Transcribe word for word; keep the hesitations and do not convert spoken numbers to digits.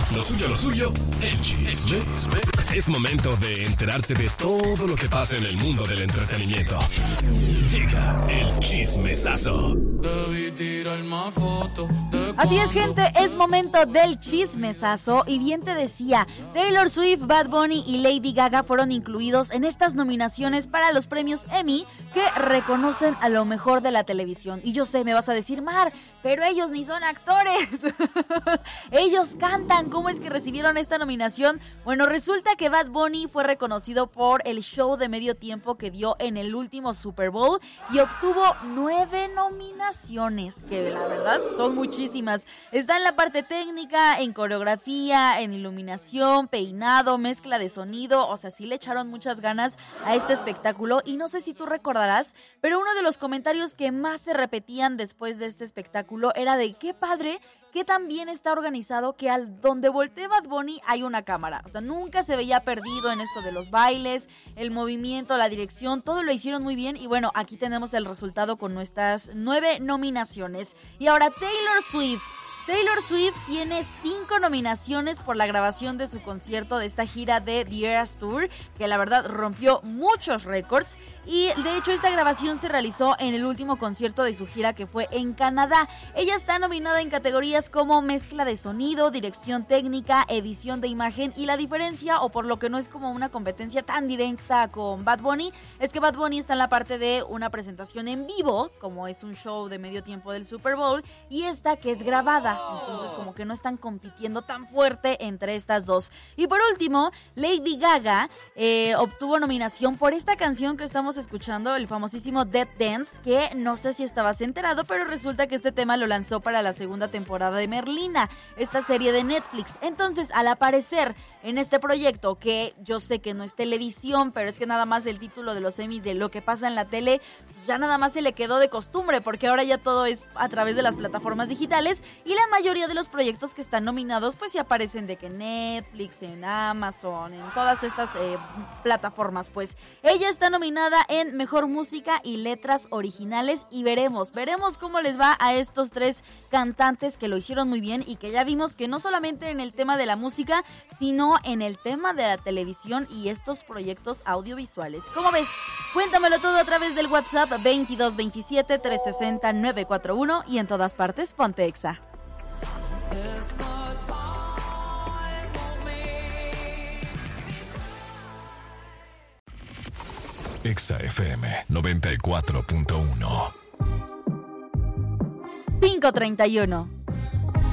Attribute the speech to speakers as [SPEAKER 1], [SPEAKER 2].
[SPEAKER 1] Lo suyo, lo suyo, el chisme. Es momento de enterarte de todo lo que pasa en el mundo del entretenimiento. Llega el chismesazo.
[SPEAKER 2] Así es, gente, es momento del chismesazo. Y bien te decía, Taylor Swift, Bad Bunny y Lady Gaga fueron incluidos en estas nominaciones para los premios Emmy que reconocen a lo mejor de la televisión. Y yo sé, me vas a decir, Mar, pero ellos ni son actores. Ellos cantan. ¿Cómo es que recibieron esta nominación? Bueno, resulta que Bad Bunny fue reconocido por el show de medio tiempo que dio en el último Super Bowl y obtuvo nueve nominaciones, que la verdad son muchísimas. Está en la parte técnica, en coreografía, en iluminación, peinado, mezcla de sonido. O sea, sí le echaron muchas ganas a este espectáculo. Y no sé si tú recordarás, pero uno de los comentarios que más se repetían después de este espectáculo era de qué padre que también está organizado, que al donde voltee Bad Bunny hay una cámara. O sea, nunca se veía perdido en esto de los bailes, el movimiento, la dirección, todo lo hicieron muy bien. Y bueno, aquí tenemos el resultado con nuestras nueve nominaciones. Y ahora Taylor Swift. Taylor Swift tiene cinco nominaciones por la grabación de su concierto de esta gira de The Eras Tour, que la verdad rompió muchos récords. Y de hecho esta grabación se realizó en el último concierto de su gira, que fue en Canadá. Ella está nominada en categorías como mezcla de sonido, dirección técnica, edición de imagen. Y la diferencia, o por lo que no es como una competencia tan directa con Bad Bunny, es que Bad Bunny está en la parte de una presentación en vivo, como es un show de medio tiempo del Super Bowl, y esta que es grabada. Entonces como que no están compitiendo tan fuerte entre estas dos. Y por último, Lady Gaga eh, obtuvo nominación por esta canción que estamos escuchando, el famosísimo Dead Dance, que no sé si estabas enterado, pero resulta que este tema lo lanzó para la segunda temporada de Merlina, esta serie de Netflix. Entonces, al aparecer en este proyecto, que yo sé que no es televisión, pero es que nada más el título de los Emmys de lo que pasa en la tele, pues ya nada más se le quedó de costumbre, porque ahora ya todo es a través de las plataformas digitales. Y la mayoría de los proyectos que están nominados pues sí aparecen de que en Netflix, en Amazon, en todas estas eh, plataformas. Pues ella está nominada en Mejor Música y Letras Originales y veremos, veremos cómo les va a estos tres cantantes que lo hicieron muy bien y que ya vimos que no solamente en el tema de la música, sino en el tema de la televisión y estos proyectos audiovisuales. ¿Cómo ves? Cuéntamelo todo a través del WhatsApp veintidós veintisiete trescientos sesenta nueve cuatro uno y en todas partes ponte Exa.
[SPEAKER 1] Exa F M noventa y cuatro punto uno.
[SPEAKER 2] cinco treinta y uno.